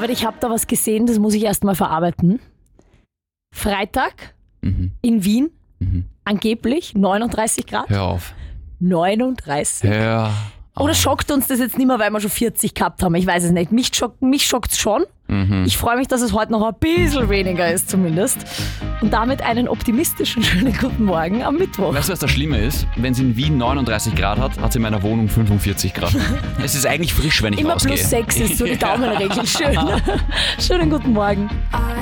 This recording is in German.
David, ich habe da was gesehen, das muss ich erst mal verarbeiten. Freitag in Wien, angeblich 39 Grad. Hör auf. 39. Hör auf. Oder schockt uns das jetzt nicht mehr, weil wir schon 40 gehabt haben? Ich weiß es nicht. Mich schockt's schon. Ich freue mich, dass es heute noch ein bisschen weniger ist zumindest. Und damit einen optimistischen schönen guten Morgen am Mittwoch. Weißt du, was das Schlimme ist? Wenn es in Wien 39 Grad hat, hat es in meiner Wohnung 45 Grad. Es ist eigentlich frisch, wenn ich Immer rausgehe. +6 ist so die Daumenregel. Schön. Schönen guten Morgen.